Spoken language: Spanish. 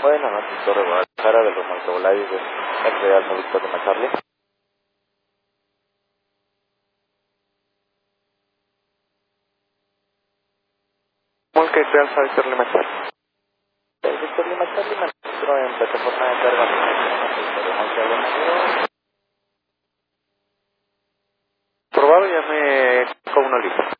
Buenas noches, Torre Guadalajara del Romualdo Bolaños de el Real Victor de Macharle. ¿Cómo que Real Victor de Macharle? El Victor de Macharle me encuentro en plataforma de carga probado, ya me con una lista.